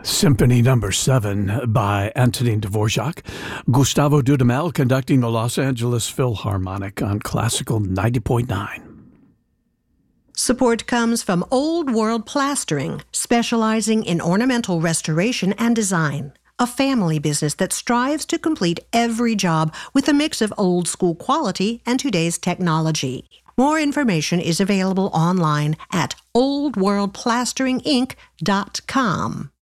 Symphony Number 7 by Antonin Dvorak. Gustavo Dudamel conducting the Los Angeles Philharmonic on Classical 90.9. Support comes from Old World Plastering, specializing in ornamental restoration and design. A family business that strives to complete every job with a mix of old school quality and today's technology. More information is available online at oldworldplasteringinc.com.